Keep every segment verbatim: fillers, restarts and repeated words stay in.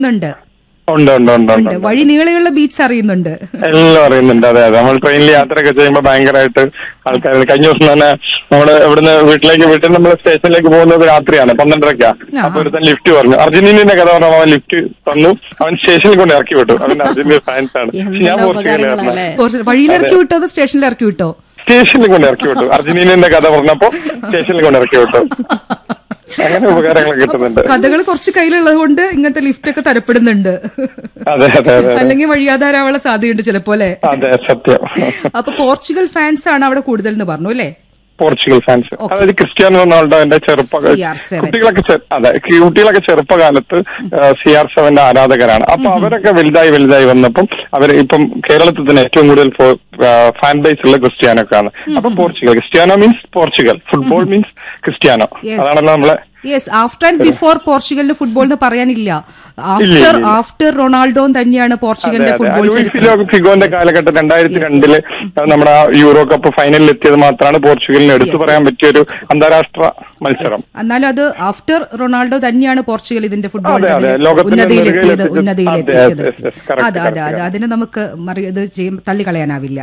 ഉണ്ട് ഉണ്ട് ഉണ്ട് ഉണ്ട് ഉണ്ട് വഴി നീളെയുള്ള ബീച്ച് അറിയുന്നുണ്ട്, എല്ലാം അറിയുന്നുണ്ട്. അതെ അതെ, നമ്മൾ ട്രെയിനിൽ യാത്രയൊക്കെ ചെയ്യുമ്പോൾ ഭയങ്കരമായിട്ട് ആൾക്കാർ. കഴിഞ്ഞ ദിവസം തന്നെ നമ്മള് ഇവിടുന്ന് വീട്ടിലേക്ക് വീട്ടിൽ നമ്മൾ സ്റ്റേഷനിലേക്ക് പോകുന്നത് രാത്രിയാണ്, പന്ത്രണ്ടരക്കാ. അപ്പൊ ഒരുത്തൻ ലിഫ്റ്റ് പറഞ്ഞു, അർജന്റീനയുടെ കഥ പറഞ്ഞ അവൻ ലിഫ്റ്റ് തന്നു, അവൻ സ്റ്റേഷനിൽ കൊണ്ട് ഇറക്കി വിട്ടു. അവൻ അർജന്റീന ഫാൻസ് ആണ്. ഞാൻ പോർച്ചുഗലായിരുന്നു. വഴിയിൽ ഇറക്കി വിട്ടോ അതോ സ്റ്റേഷനിൽ ഇറക്കി വിട്ടോ? സ്റ്റേഷനിൽ കൊണ്ട് ഇറക്കി വിട്ടു. അർജന്റീനയുടെ കഥ പറഞ്ഞപ്പോ സ്റ്റേഷനിൽ കൊണ്ട് ഇറക്കി വിട്ടു. അങ്ങനെ ഉപകാരങ്ങൾ കിട്ടുന്നുണ്ട്. കഥകൾ കുറച്ച് കയ്യിലുള്ളത് കൊണ്ട് ഇങ്ങനത്തെ ലിഫ്റ്റ് ഒക്കെ തരപ്പെടുന്നുണ്ട്. അതെ അതെ അതെ, അല്ലെങ്കിൽ വഴിയാധാരാവാനുള്ള സാധ്യതയുണ്ട് ചിലപ്പോലെ. അതെ സത്യം. അപ്പൊ പോർച്ചുഗൽ ഫാൻസ് ആണ് അവിടെ കൂടുതൽ എന്ന് പറഞ്ഞു അല്ലേ? പോർച്ചുഗൽ ഫാൻസ്, അതായത് ക്രിസ്ത്യാനോ റൊണാൾഡോന്റെ ചെറുപ്പ കുട്ടികളൊക്കെ അതെ കുട്ടികളൊക്കെ ചെറുപ്പകാലത്ത് സി ആർ സെവന്റെ ആരാധകരാണ്. അപ്പൊ അവരൊക്കെ വലുതായി വലുതായി വന്നപ്പം അവർ ഇപ്പം കേരളത്തിൽ തന്നെ ഏറ്റവും കൂടുതൽ ഫാൻ ബേസ് ഉള്ള ക്രിസ്ത്യാനോക്കാണ്. അപ്പൊ Portugal, Cristiano means Portugal, football means Cristiano. അതാണല്ലോ നമ്മളെ. Yes, after and before പോർച്ചുഗലിന് football എന്ന് പറയാനില്ല. ആഫ്റ്റർ ആഫ്റ്റർ റൊണാൾഡോ തന്നെയാണ് പോർച്ചുഗലിന്റെ ഫുട്ബോൾ. ഫിഗോന്റെ കാലഘട്ടം രണ്ടായിരത്തി രണ്ടില് നമ്മുടെ യൂറോ കപ്പ് ഫൈനലിൽ എത്തിയത് മാത്രമാണ് പോർച്ചുഗലിന് എടുത്തു പറയാൻ പറ്റിയ ഒരു അന്താരാഷ്ട്ര മത്സരം. എന്നാലും അത് ആഫ്റ്റർ റൊണാൾഡോ തന്നെയാണ് പോർച്ചുഗൽ ഇതിന്റെ ഫുട്ബോൾ ഉന്നതിയിലെത്തിയത് ഉന്നതിയിലെത്തിച്ചത്. അതെ അതെ അതെ, അതിനെ നമുക്ക് ഇത് തള്ളിക്കളയാനാവില്ല.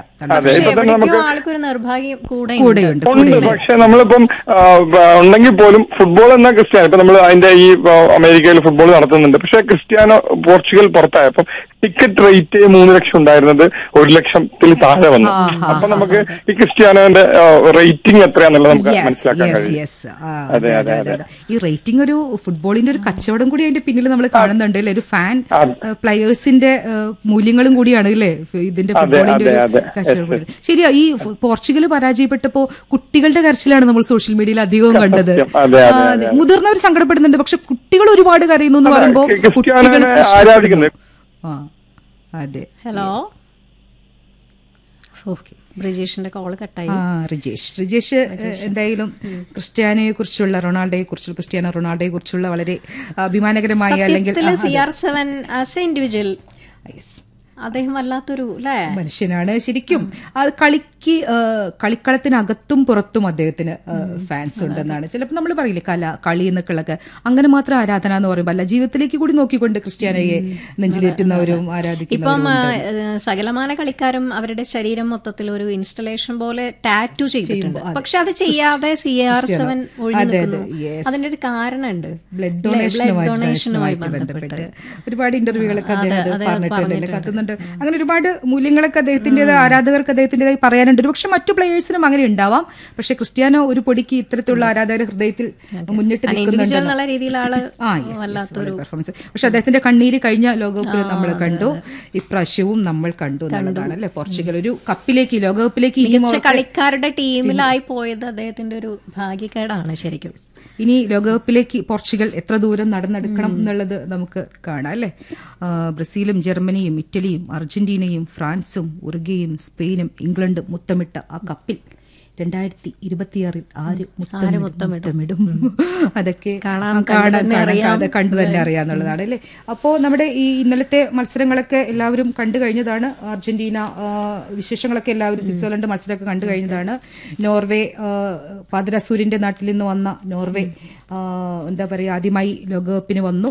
ആൾക്കൊരു നിർഭാഗ്യം കൂടെയുണ്ട്. പക്ഷെ നമ്മളിപ്പം ഉണ്ടെങ്കിൽ പോലും ഫുട്ബോൾ എന്ന ക്രിസ്ത്യാനോ, ഇപ്പൊ നമ്മൾ അതിന്റെ ഈ അമേരിക്കയിൽ ഫുട്ബോൾ നടത്തുന്നുണ്ട്. പക്ഷെ ക്രിസ്ത്യാനോ പോർച്ചുഗൽ പുറത്തായപ്പം ടിക്കറ്റ് റേറ്റ് മൂന്ന് ലക്ഷം ഉണ്ടായിരുന്നത് ഒരു ലക്ഷത്തിൽ താഴെ വന്നു. അപ്പൊ നമുക്ക് ഈ ക്രിസ്ത്യാനോന്റെ റേറ്റിംഗ് എത്രയാന്നുള്ളത് നമുക്ക് മനസ്സിലാക്കാൻ കഴിയും. അതെ അതെ അതെ, ഈ റേറ്റിംഗ് ഒരു ഫുട്ബോളിന്റെ ഒരു കച്ചവടം കൂടി അതിന്റെ പിന്നിൽ നമ്മൾ കാണുന്നുണ്ട് അല്ലേ? ഒരു ഫാൻ പ്ലെയേഴ്സിന്റെ മൂല്യങ്ങളും കൂടിയാണ് അല്ലേ ഇതിന്റെ ഫുട്ബോളിന്റെ ഒരു കച്ചവടം. ശരിയാ, ഈ പോർച്ചുഗൽ പരാജയപ്പെട്ടപ്പോ കുട്ടികളുടെ കരച്ചിലാണ് നമ്മൾ സോഷ്യൽ മീഡിയയിൽ അധികവും കണ്ടത്. മുതിർന്നവർ സങ്കടപ്പെടുന്നുണ്ട്, പക്ഷെ കുട്ടികൾ ഒരുപാട് കരയുന്നു എന്ന് പറയുമ്പോ കുട്ടികൾ ആരാധിക്കുന്നത്. അതെ, ഹലോ, ബ്രിജേഷിന്റെ കോള് കട്ടായി. ആ റിജേഷ് റിജേഷ് എന്തായാലും ക്രിസ്ത്യാനോയെ കുറിച്ചുള്ള റൊണാൾഡോയെ കുറിച്ചുള്ള ക്രിസ്ത്യാനോ റൊണാൾഡോയെ കുറിച്ചുള്ള വളരെ അഭിമാനകരമായ അല്ലെങ്കിൽ C R seven as A individual അദ്ദേഹം വല്ലാത്തൊരു മനുഷ്യനാണ് ശരിക്കും. അത് കളിക്ക് കളിക്കളത്തിനകത്തും പുറത്തും അദ്ദേഹത്തിന് ഫാൻസ് ഉണ്ടെന്നാണ് ചിലപ്പോൾ നമ്മൾ പറയില്ലേ, കല കളി എന്നൊക്കെ അങ്ങനെ മാത്രം ആരാധന എന്ന് പറയുമ്പോൾ അല്ല, ജീവിതത്തിലേക്ക് കൂടി നോക്കിക്കൊണ്ട് ക്രിസ്ത്യാനോയെ നെഞ്ചിലേറ്റുന്നവരും ആരാധിക്കുന്നവരും. ഇപ്പം സകലമാന കളിക്കാരും അവരുടെ ശരീരം മൊത്തത്തിൽ ഒരു ഇൻസ്റ്റലേഷൻ പോലെ ടാറ്റു ചെയ്തിട്ടുണ്ട്. പക്ഷെ അത് ചെയ്യാതെ സി ആർ സെവൻ അതിന്റെ ഒരു കാരണമുണ്ട്, ബ്ലഡ് ഡൊണേഷനുമായിട്ട് ബന്ധപ്പെട്ട് ഒരുപാട് ഇന്റർവ്യൂകളൊക്കെ അദ്ദേഹം പറഞ്ഞിട്ടുണ്ട്, കത്തുന്നുണ്ട്. അങ്ങനെ ഒരുപാട് മൂല്യങ്ങളൊക്കെ അദ്ദേഹത്തിന്റേത് ആരാധകർക്ക് അദ്ദേഹത്തിന്റേതായി പറയാനുണ്ട്. പക്ഷെ മറ്റു പ്ലേയേഴ്സിനും അങ്ങനെ ഉണ്ടാവാം. പക്ഷെ ക്രിസ്ത്യാനോ ഒരു പൊടിക്ക് ഇത്തരത്തിലുള്ള ആരാധകരുടെ ഹൃദയത്തിൽ മുന്നിട്ട് പെർഫോമൻസ്. പക്ഷെ അദ്ദേഹത്തിന്റെ കണ്ണീര് കഴിഞ്ഞ ലോകകപ്പിൽ നമ്മൾ കണ്ടു, ഇപ്രാവശ്യവും നമ്മൾ കണ്ടു എന്നുള്ളതാണ് അല്ലെ. പോർച്ചുഗൽ ഒരു കപ്പിലേക്ക് ലോകകപ്പിലേക്ക് കളിക്കാരുടെ ടീമിലായി പോയത് അദ്ദേഹത്തിന്റെ ഒരു ഭാഗ്യക്കേടാണ് ശരിക്കും. ഇനി ലോകകപ്പിലേക്ക് പോർച്ചുഗൽ എത്ര ദൂരം നടന്നെടുക്കണം എന്നുള്ളത് നമുക്ക് കാണാം അല്ലെ. ബ്രസീലും ജർമ്മനിയും ഇറ്റലിയും അർജന്റീനയും ഫ്രാൻസും ഉറുഗ്വേയും സ്പെയിനും ഇംഗ്ലണ്ടും മുത്തമിട്ട ആ കപ്പിൽ രണ്ടായിരത്തി ഇരുപത്തിയാറിൽ ആര് മുത്തമിടും അതൊക്കെ കാണാൻ കണ്ടു തന്നെ അറിയാന്നുള്ളതാണ് അല്ലേ. അപ്പോൾ നമ്മുടെ ഈ ഇന്നലത്തെ മത്സരങ്ങളൊക്കെ എല്ലാവരും കണ്ടു കഴിഞ്ഞതാണ്. അർജന്റീന വിശേഷങ്ങളൊക്കെ എല്ലാവരും സ്വിറ്റ്സർലൻഡ് മത്സരമൊക്കെ കണ്ടു കഴിഞ്ഞതാണ്. നോർവേ, പാതിരാസൂര്യന്റെ നാട്ടിൽ നിന്ന് വന്ന നോർവേ എന്താ പറയാ ആദ്യമായി ലോകകപ്പിന് വന്നു.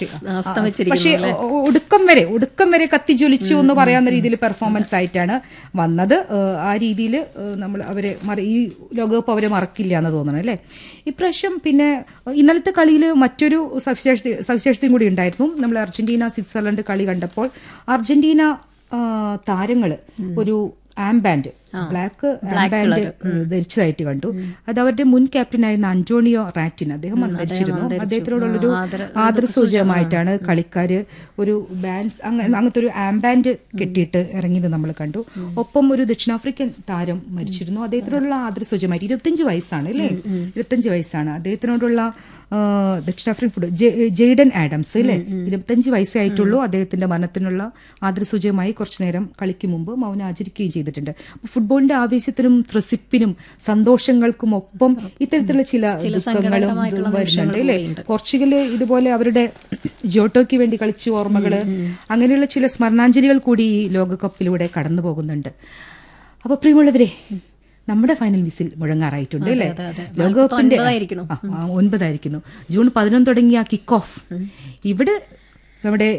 പക്ഷേ ഒടുക്കം വരെ ഒടുക്കം വരെ കത്തിജ്വലിച്ചു എന്ന് പറയാവുന്ന രീതിയിൽ പെർഫോമൻസ് ആയിട്ടാണ് വന്നത്. ആ രീതിയിൽ നമ്മൾ അവരെ ഈ ലോകകപ്പ് അവരെ മറക്കില്ല എന്ന് തോന്നണം അല്ലേ ഇപ്രാവശ്യം. പിന്നെ ഇന്നലത്തെ കളിയിൽ മറ്റൊരു സവിശേഷത സവിശേഷതയും കൂടി ഉണ്ടായിരുന്നു. നമ്മൾ അർജന്റീന സ്വിറ്റ്സർലൻഡ് കളി കണ്ടപ്പോൾ അർജന്റീന താരങ്ങള് ഒരു ആംബാൻഡ് ബ്ലാക്ക് ആംബാൻഡ് ധരിച്ചതായിട്ട് കണ്ടു. അത് അവരുടെ മുൻ ക്യാപ്റ്റനായിരുന്ന അന്റോണിയോ റാറ്റിൻ അദ്ദേഹം ധരിച്ചിരുന്നു. അദ്ദേഹത്തിനോടുള്ളൊരു ആദരസൂചകമായിട്ടാണ് കളിക്കാര് ഒരു ബാൻഡ് അങ്ങനത്തെ ഒരു ആംബാൻഡ് കെട്ടിയിട്ട് ഇറങ്ങിയത് നമ്മൾ കണ്ടു. ഒപ്പം ഒരു ദക്ഷിണാഫ്രിക്കൻ താരം മരിച്ചിരുന്നു. അദ്ദേഹത്തിനോടുള്ള ആദരസൂചകമായിട്ട് ഇരുപത്തിയഞ്ച് വയസ്സാണ് അല്ലേ ഇരുപത്തിയഞ്ച് വയസ്സാണ് അദ്ദേഹത്തിനോടുള്ള ദക്ഷിണാഫ്രിക്കൻ ഫുഡ് ജെയ്ഡൻ ആഡംസ് അല്ലേ ഇരുപത്തിയഞ്ച് വയസ്സേ ആയിട്ടുള്ളൂ. അദ്ദേഹത്തിന്റെ മരണത്തിനുള്ള ആദരസൂചകമായി കുറച്ചു നേരം കളിക്ക് മുമ്പ് മൗനം ആചരിക്കുകയും ചെയ്തിട്ടുണ്ട്. ഫുട്ബോളിന്റെ ആവേശത്തിനും ത്രസിപ്പിനും സന്തോഷങ്ങൾക്കും ഒപ്പം ഇത്തരത്തിലുള്ള ചില ദുഃഖങ്ങളും വരുന്നുണ്ട് അല്ലേ. പോർച്ചുഗല് ഇതുപോലെ അവരുടെ ജോട്ടോയ്ക്ക് വേണ്ടി കളിച്ച ഓർമ്മകള് അങ്ങനെയുള്ള ചില സ്മരണാഞ്ജലികൾ കൂടി ഈ ലോകകപ്പിലൂടെ കടന്നു പോകുന്നുണ്ട്. അപ്പൊ പ്രിയമുള്ളവരെ, നമ്മുടെ ഫൈനൽ വിസിൽ മുഴങ്ങാറായിട്ടുണ്ട് അല്ലേ. ലോകകപ്പിന്റെ ഒൻപതായിരിക്കുന്നു. ജൂൺ പതിനൊന്ന് തുടങ്ങിയ കിക്ക് ഓഫ് ഇവിടെ നമ്മുടെ